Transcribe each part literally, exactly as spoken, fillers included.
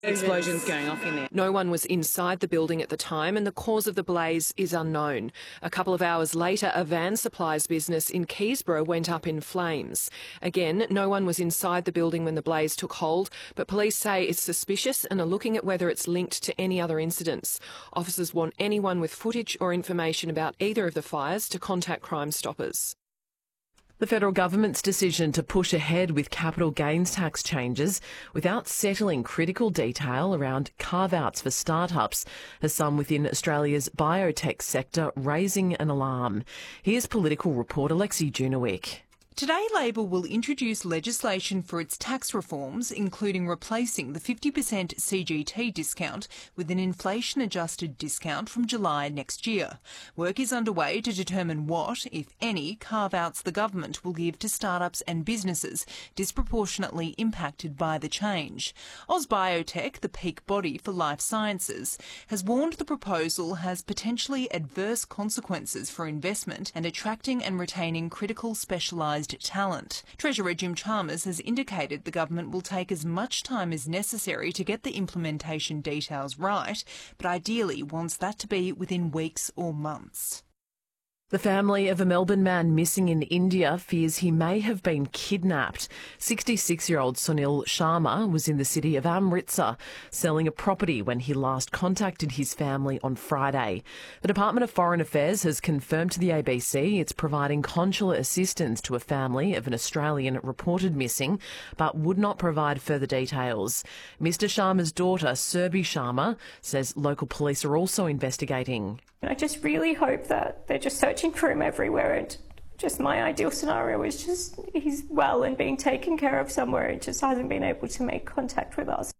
Explosions going off in there. No one was inside the building at the time and the cause of the blaze is unknown. A couple of hours later, a van supplies business in Keysborough went up in flames. Again, no one was inside the building when the blaze took hold, but police say it's suspicious and are looking at whether it's linked to any other incidents. Officers want anyone with footage or information about either of the fires to contact Crime Stoppers. The federal government's decision to push ahead with capital gains tax changes without settling critical detail around carve-outs for startups has some within Australia's biotech sector raising an alarm. Here's political reporter Lexi Junowick. Today, Labor will introduce legislation for its tax reforms, including replacing the fifty percent C G T discount with an inflation-adjusted discount from July next year. Work is underway to determine what, if any, carve-outs the government will give to startups and businesses disproportionately impacted by the change. AusBiotech, the peak body for life sciences, has warned the proposal has potentially adverse consequences for investment and attracting and retaining critical specialised talent. Treasurer Jim Chalmers has indicated the government will take as much time as necessary to get the implementation details right, but ideally wants that to be within weeks or months. The family of a Melbourne man missing in India fears he may have been kidnapped. sixty-six-year-old Sunil Sharma was in the city of Amritsar selling a property when he last contacted his family on Friday. The Department of Foreign Affairs has confirmed to the A B C it's providing consular assistance to a family of an Australian reported missing, but would not provide further details. Mister Sharma's daughter, Surbhi Sharma, says local police are also investigating. I just really hope that they're just searching for him everywhere, and just my ideal scenario is just he's well and being taken care of somewhere and just hasn't been able to make contact with us.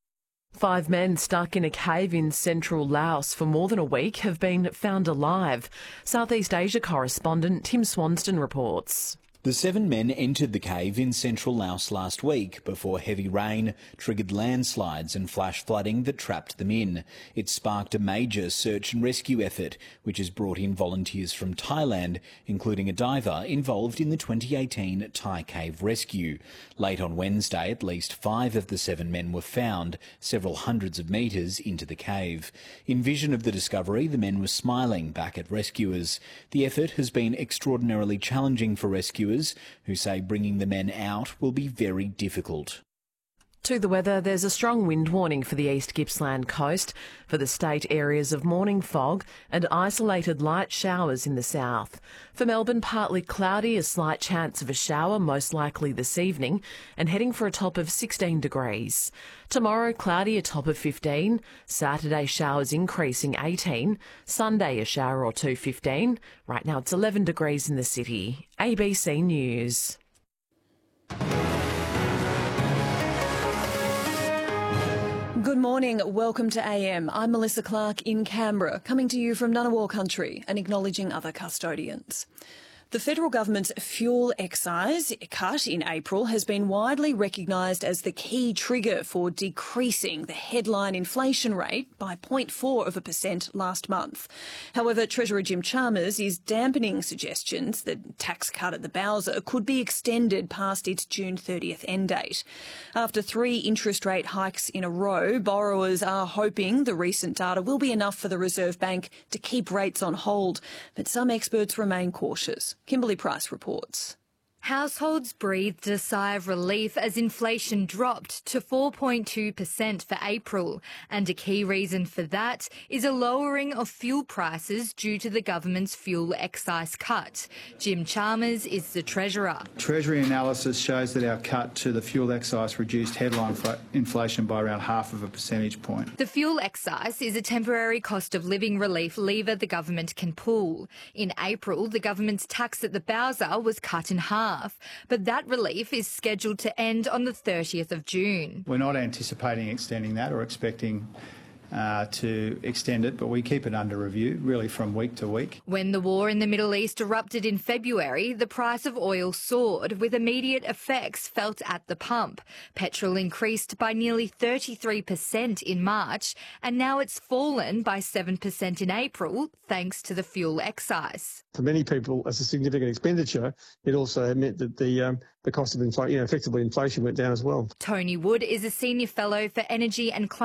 Five men stuck in a cave in central Laos for more than a week have been found alive. Southeast Asia correspondent Tim Swanston reports. The seven men entered the cave in central Laos last week before heavy rain triggered landslides and flash flooding that trapped them in. It sparked a major search and rescue effort, which has brought in volunteers from Thailand, including a diver involved in the twenty eighteen Thai cave rescue. Late on Wednesday, at least five of the seven men were found, several hundreds of metres into the cave. In vision of the discovery, the men were smiling back at rescuers. The effort has been extraordinarily challenging for rescuers, who say bringing the men out will be very difficult. To the weather, there's a strong wind warning for the East Gippsland coast. For the state, areas of morning fog and isolated light showers in the south. For Melbourne, partly cloudy, a slight chance of a shower, most likely this evening, and heading for a top of sixteen degrees. Tomorrow, cloudy, a top of fifteen. Saturday, showers increasing eighteen. Sunday, a shower or two, fifteen. Right now, it's eleven degrees in the city. A B C News. Good morning, welcome to A M. I'm Melissa Clark in Canberra, coming to you from Ngunnawal country and acknowledging other custodians. The federal government's fuel excise cut in April has been widely recognised as the key trigger for decreasing the headline inflation rate by zero point four of a percent last month. However, Treasurer Jim Chalmers is dampening suggestions that the tax cut at the Bowser could be extended past its June thirtieth end date. After three interest rate hikes in a row, borrowers are hoping the recent data will be enough for the Reserve Bank to keep rates on hold, but some experts remain cautious. Kimberly Price reports. Households breathed a sigh of relief as inflation dropped to four point two percent for April, and a key reason for that is a lowering of fuel prices due to the government's fuel excise cut. Jim Chalmers is the Treasurer. Treasury analysis shows that our cut to the fuel excise reduced headline inflation by around half of a percentage point. The fuel excise is a temporary cost of living relief lever the government can pull. In April, the government's tax at the Bowser was cut in half. But that relief is scheduled to end on the thirtieth of June. We're not anticipating extending that or expecting uh, to extend it, but we keep it under review, really from week to week. When the war in the Middle East erupted in February, the price of oil soared, with immediate effects felt at the pump. Petrol increased by nearly thirty-three percent in March, and now it's fallen by seven percent in April, thanks to the fuel excise. For many people, as a significant expenditure, it also meant that the um, the cost of inflation, you know, effectively inflation went down as well. Tony Wood is a senior fellow for energy and climate